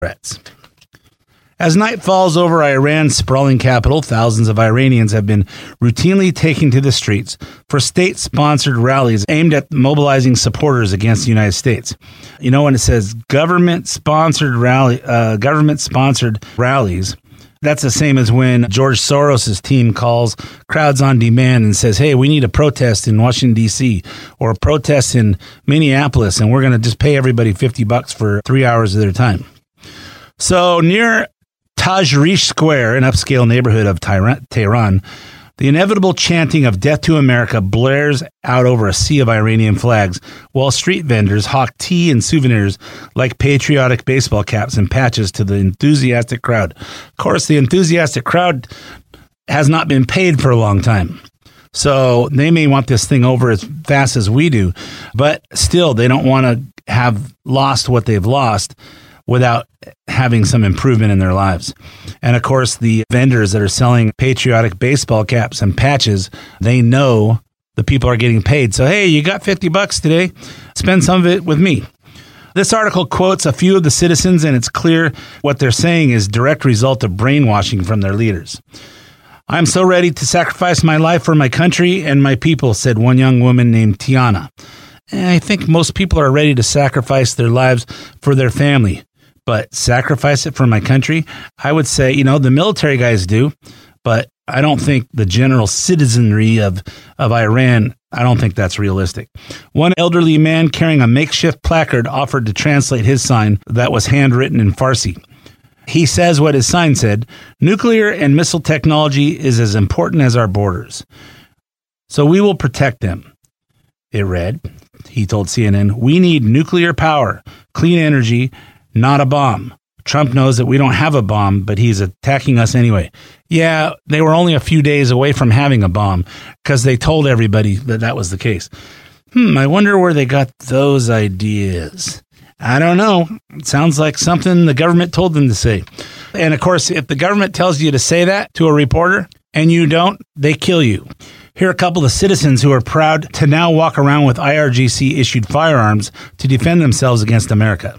threats. As night falls over Iran's sprawling capital, thousands of Iranians have been routinely taking to the streets for state-sponsored rallies aimed at mobilizing supporters against the United States. You know, when it says government-sponsored rallies, that's the same as when George Soros' team calls crowds on demand and says, hey, we need a protest in Washington, D.C. or a protest in Minneapolis, and we're going to just pay everybody $50 for 3 hours of their time. So near Tahrir Square, an upscale neighborhood of Tehran, the inevitable chanting of Death to America blares out over a sea of Iranian flags, while street vendors hawk tea and souvenirs like patriotic baseball caps and patches to the enthusiastic crowd. Of course, the enthusiastic crowd has not been paid for a long time, so they may want this thing over as fast as we do, but still, they don't want to have lost what they've lost without having some improvement in their lives. And of course, the vendors that are selling patriotic baseball caps and patches, they know the people are getting paid. So, hey, you got $50 today, spend some of it with me. This article quotes a few of the citizens, and it's clear what they're saying is direct result of brainwashing from their leaders. I'm so ready to sacrifice my life for my country and my people, said one young woman named Tiana. And I think most people are ready to sacrifice their lives for their family. But sacrifice it for my country? I would say, the military guys do, but I don't think the general citizenry of Iran, I don't think that's realistic. One elderly man carrying a makeshift placard offered to translate his sign that was handwritten in Farsi. He says what his sign said: nuclear and missile technology is as important as our borders, so we will protect them. It read, he told CNN, we need nuclear power, clean energy, not a bomb. Trump knows that we don't have a bomb, but he's attacking us anyway. Yeah, they were only a few days away from having a bomb because they told everybody that that was the case. I wonder where they got those ideas. I don't know. It sounds like something the government told them to say. And of course, if the government tells you to say that to a reporter and you don't, they kill you. Here are a couple of citizens who are proud to now walk around with IRGC-issued firearms to defend themselves against America.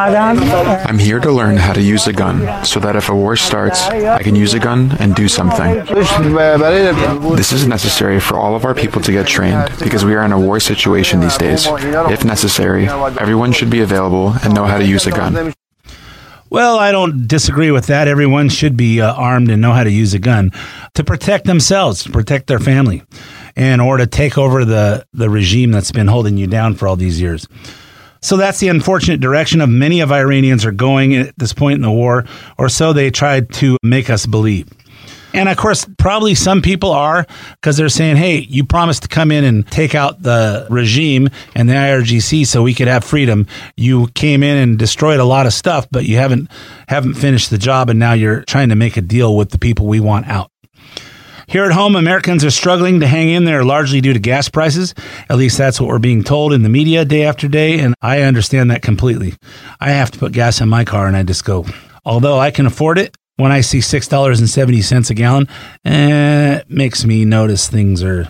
I'm here to learn how to use a gun so that if a war starts, I can use a gun and do something. This is necessary for all of our people to get trained because we are in a war situation these days. If necessary, everyone should be available and know how to use a gun. Well, I don't disagree with that. Everyone should be armed and know how to use a gun to protect themselves, to protect their family, and or to take over the regime that's been holding you down for all these years. So that's the unfortunate direction of many of Iranians are going at this point in the war, or so they tried to make us believe. And of course, probably some people are, because they're saying, hey, you promised to come in and take out the regime and the IRGC so we could have freedom. You came in and destroyed a lot of stuff, but you haven't finished the job, and now you're trying to make a deal with the people we want out. Here at home, Americans are struggling to hang in there largely due to gas prices. At least that's what we're being told in the media day after day, and I understand that completely. I have to put gas in my car, and I just go. Although I can afford it, when I see $6.70 a gallon, it makes me notice things are,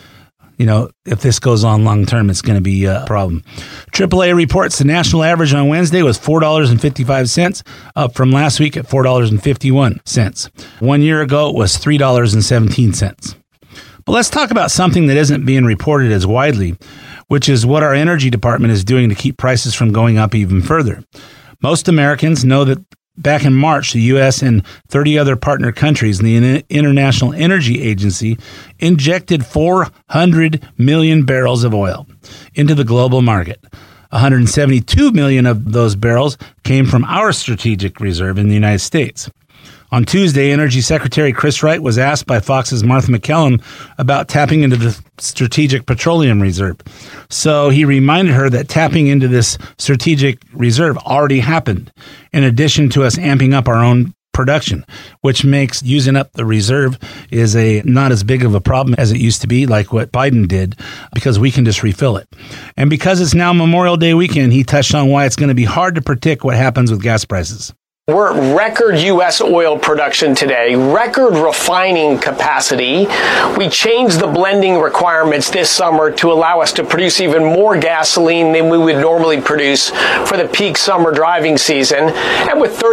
if this goes on long term, it's going to be a problem. AAA reports the national average on Wednesday was $4.55, up from last week at $4.51. 1 year ago, it was $3.17. But let's talk about something that isn't being reported as widely, which is what our energy department is doing to keep prices from going up even further. Most Americans know that back in March, the U.S. and 30 other partner countries and the International Energy Agency injected 400 million barrels of oil into the global market. 172 million of those barrels came from our strategic reserve in the United States. On Tuesday, Energy Secretary Chris Wright was asked by Fox's Martha McCallum about tapping into the Strategic Petroleum Reserve. So he reminded her that tapping into this strategic reserve already happened, in addition to us amping up our own production, which makes using up the reserve is not as big of a problem as it used to be, like what Biden did, because we can just refill it. And because it's now Memorial Day weekend, he touched on why it's going to be hard to predict what happens with gas prices. We're at record U.S. oil production today, record refining capacity. We changed the blending requirements this summer to allow us to produce even more gasoline than we would normally produce for the peak summer driving season. And with